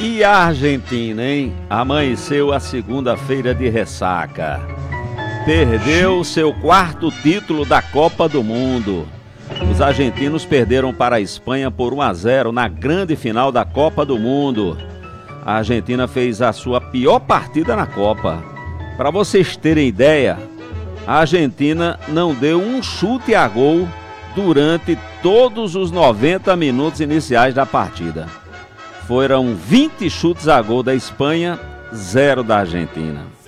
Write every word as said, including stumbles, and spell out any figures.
E a Argentina, hein? Amanheceu a segunda-feira de ressaca. Perdeu seu quarto título da Copa do Mundo. Os argentinos perderam para a Espanha por um a zero na grande final da Copa do Mundo. A Argentina fez a sua pior partida na Copa. Para vocês terem ideia, a Argentina não deu um chute a gol durante todos os noventa minutos iniciais da partida. Foram vinte chutes a gol da Espanha, zero da Argentina.